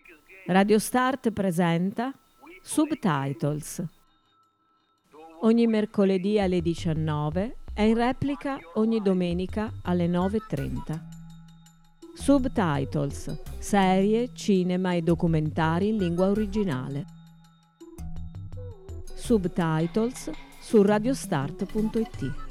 Radio Start presenta Subtitles. Ogni mercoledì alle 19 e in replica ogni domenica alle 9:30. Subtitles, serie, cinema e documentari in lingua originale. Subtitles su radiostart.it.